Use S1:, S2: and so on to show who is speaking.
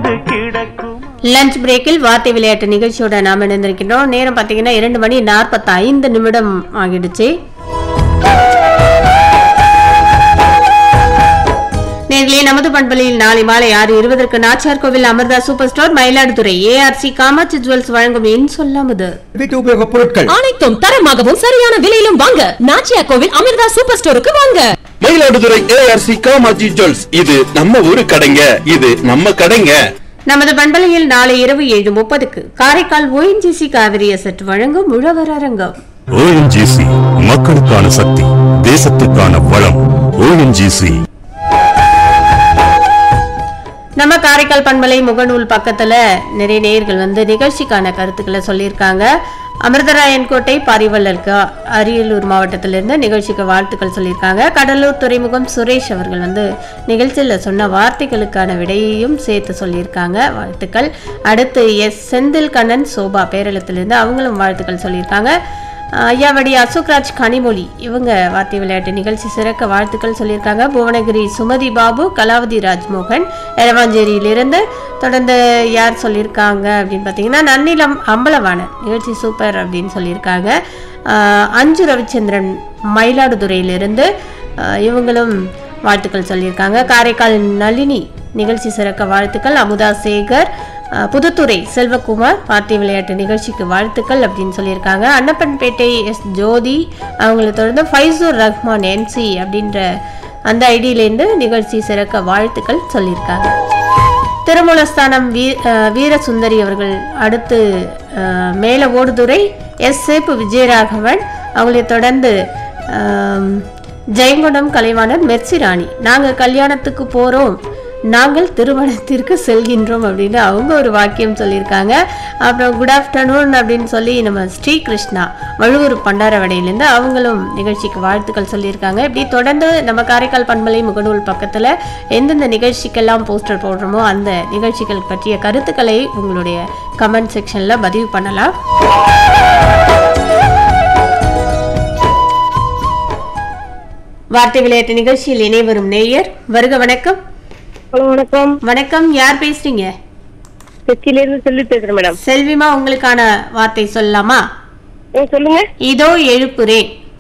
S1: Lunch பிரேக்கில் வார்த்தை விளையாட்டு நிகழ்ச்சியோட நாம் இணைந்திருக்கின்றோம். நேரம் பார்த்தீங்கன்னா 2:45 ஆகிடுச்சு. நேர்களே, நமது பண்பலையில் நாளை மாலை 6:20 நாச்சியார் கோவில் Amrita super store, Mayiladuthurai ARC Kamakshi jewels வழங்கும் என் சொல்லாமது
S2: வீட்டு உபயோக பொருட்கள்
S3: அனைத்தும் தரமாகவும் சரியான விலையிலும் வாங்க நாச்சியார் கோவில் அமிர்தா சூப்பர் ஸ்டோருக்கு வாங்க.
S4: மயிலாடுதுறை ஏஆர்சி காமாட்சி ஜுவல்ஸ், இது நம்ம ஊரு கடைங்க, இது நம்ம கடைங்க.
S1: நமது பண்பலையில் நாளை இரவு 7:30 காரைக்கால் ஓஎன்ஜிசி காவிரி அசட் வழங்கும் உழவர் அரங்கம்.
S5: ஓஎன்ஜிசி மக்களுக்கான சக்தி, தேசத்துக்கான வளம். ஓஎன்ஜிசி.
S1: நம்ம காரைக்கால் பண்பலை முகநூல் பக்கத்துல நிறைய நேயர்கள் நிகழ்ச்சிக்கான கருத்துக்களை சொல்லியிருக்காங்க. அமிர்தராயன்கோட்டை பாரிவள்ளலுக்கு அரியலூர் மாவட்டத்திலிருந்து நிகழ்ச்சிக்கு வாழ்த்துக்கள் சொல்லியிருக்காங்க. கடலூர் துறைமுகம் சுரேஷ் அவர்கள் நிகழ்ச்சியில் சொன்ன வார்த்தைகளுக்கான விடையையும் சேர்த்து சொல்லியிருக்காங்க. வாழ்த்துக்கள். அடுத்து எஸ் செந்தில் கண்ணன் சோபா பேரளத்திலிருந்து அவங்களும் வாழ்த்துக்கள் சொல்லியிருக்காங்க. ஐயாவடி அசோக்ராஜ் கனிமொழி இவங்க வார்த்தை விளையாட்டு நிகழ்ச்சி சிறக்க வாழ்த்துக்கள் சொல்லியிருக்காங்க. புவனகிரி சுமதி பாபு, கலாவதி ராஜ்மோகன் எரவாஞ்சேரியிலிருந்து தொடர்ந்து யார் சொல்லியிருக்காங்க அப்படின்னு பார்த்தீங்கன்னா நன்னிலம் அம்பலவாணன் நிகழ்ச்சி சூப்பர் அப்படின்னு சொல்லியிருக்காங்க. அஞ்சு ரவிச்சந்திரன் மயிலாடுதுறையிலிருந்து இவங்களும் வாழ்த்துக்கள் சொல்லியிருக்காங்க. காரைக்கால் நளினி நிகழ்ச்சி சிறக்க வாழ்த்துக்கள். அமுதா சேகர், புதுத்துறை செல்வகுமார் வார்த்தை விளையாட்டு நிகழ்ச்சிக்கு வாழ்த்துக்கள் அப்படின்னு சொல்லியிருக்காங்க. அன்னப்பன்பேட்டை எஸ் ஜோதி அவங்களை தொடர்ந்து ஃபைசூர் ரஹ்மான் என்சி அப்படின்ற அந்த ஐடியிலேருந்து நிகழ்ச்சி சிறக்க வாழ்த்துக்கள் சொல்லியிருக்காங்க. திருமூலஸ்தானம் வீரசுந்தரி அவர்கள், அடுத்து மேல ஓடுதுறை எஸ் சேப்பு விஜயராகவன் அவங்களை தொடர்ந்து ஜெயங்கொண்டம் கலைவாணர் மெர்சிராணி, நாங்கள் கல்யாணத்துக்கு போகிறோம், நாங்கள் திருமணத்திற்கு செல்கின்றோம் அப்படின்னு அவங்க ஒரு வாக்கியம் சொல்லியிருக்காங்க. அப்புறம் குட் ஆஃப்டர்நூன் அப்படின்னு சொல்லி நம்ம ஸ்ரீகிருஷ்ணா வழுவூர் பண்டாரவடையிலேருந்து அவங்களும் நிகழ்ச்சிக்கு வாழ்த்துக்கள் சொல்லியிருக்காங்க. இப்படி தொடர்ந்து நம்ம காரைக்கால் பண்பலை முகநூல் பக்கத்தில் எந்தெந்த நிகழ்ச்சிக்கெல்லாம் போஸ்டர் போடுறோமோ அந்த நிகழ்ச்சிகள் பற்றிய கருத்துக்களை உங்களுடைய கமெண்ட் செக்ஷனில் பதிவு பண்ணலாம். வார்த்தை விளையாட்டு நிகழ்ச்சியில் இணைவரும் நேயர் வருக. வணக்கம்.
S6: ஹலோ, வணக்கம்.
S1: வணக்கம், யார் பேசுறீங்க?
S6: திருச்சியிலிருந்து செல்வி பேசுறேன் மேடம்.
S1: செல்விமா, உங்களுக்கான வார்த்தை சொல்லலாமா?
S6: சொல்லுங்க.
S1: இதோ எழுப்புறேன்.